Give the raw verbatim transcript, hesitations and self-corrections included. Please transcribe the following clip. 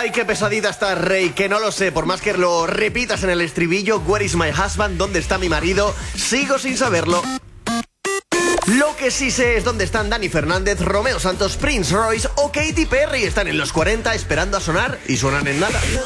Ay, qué pesadita está, Rey, que no lo sé. Por más que lo repitas en el estribillo, Where is my husband? ¿Dónde está mi marido? Sigo sin saberlo. Lo que sí sé es dónde están Dani Fernández, Romeo Santos, Prince Royce o Katy Perry. Están en los cuarenta esperando a sonar y suenan en nada.